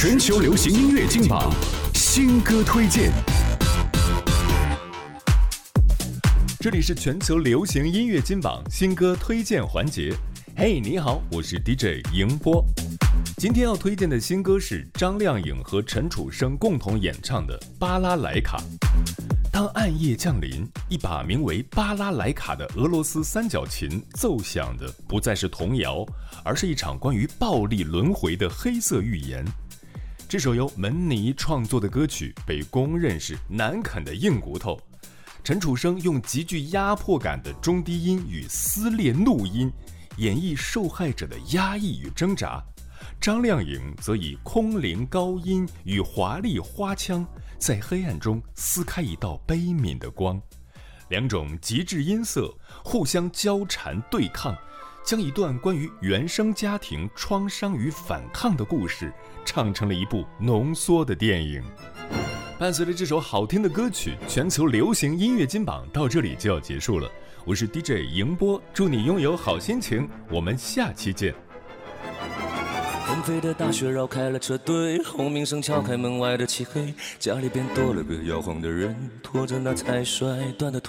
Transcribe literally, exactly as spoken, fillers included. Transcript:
全球流行音乐金榜新歌推荐。这里是全球流行音乐金榜新歌推荐环节。嘿，你好，我是 D J 迎波。今天要推荐的新歌是张靓颖和陈楚生共同演唱的《巴拉莱卡》。当暗夜降临，一把名为巴拉莱卡的俄罗斯三角琴奏响的不再是童谣，而是一场关于暴力轮回的黑色预言。这首由门尼创作的歌曲被公认是难啃的硬骨头。陈楚生用极具压迫感的中低音与撕裂怒音演绎受害者的压抑与挣扎，张靓颖则以空灵高音与华丽花腔在黑暗中撕开一道悲悯的光。两种极致音色互相交缠对抗，将一段关于原生家庭创伤与反抗的故事唱成了一部浓缩的电影。伴随着这首好听的歌曲，全球流行音乐金榜到这里就要结束了。我是 D J 迎波，祝你拥有好心情，我们下期见。 纷飞的大雪绕开了车队，轰鸣声敲开门外的漆黑，家里边多了个摇晃的人，拖着那才摔断的腿。